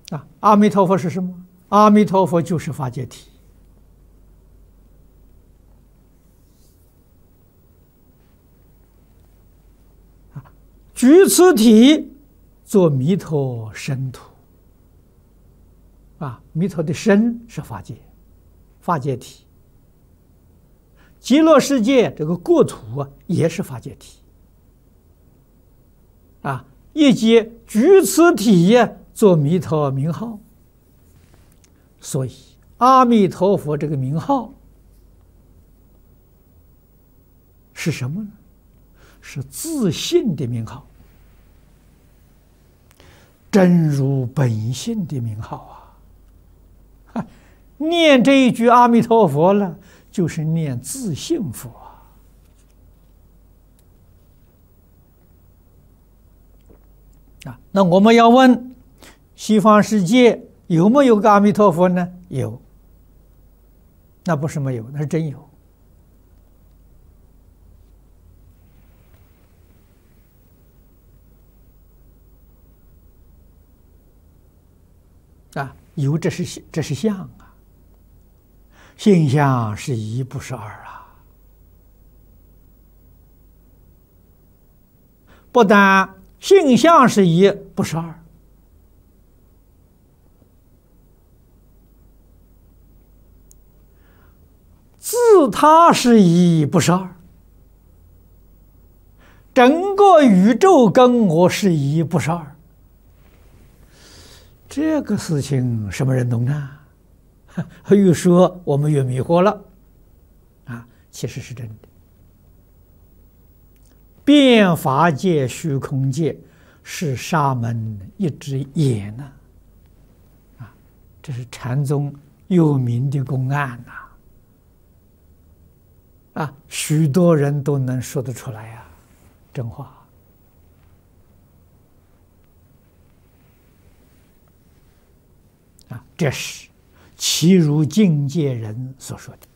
阿弥陀佛是什么？阿弥陀佛就是法界体。举此体作弥陀身土。弥陀的身是法界，法界体。极乐世界这个国土也是法界体。以及举此体作弥陀名号。所以阿弥陀佛这个名号是什么呢？是自性的名号，真如本性的名号念这一句阿弥陀佛了，就是念自性佛那我们要问，西方世界有没有个阿弥陀佛呢？有，那不是没有，那是真有。有，这是相性相是一，不是二不但性相是一，不是二，自他是一，不是二，整个宇宙跟我是一，不是二。这个事情什么人懂呢？越说我们越迷惑了其实是真的。变法界、虚空界是沙门一只眼这是禅宗有名的公案许多人都能说得出来真话这是其如境界人所说的。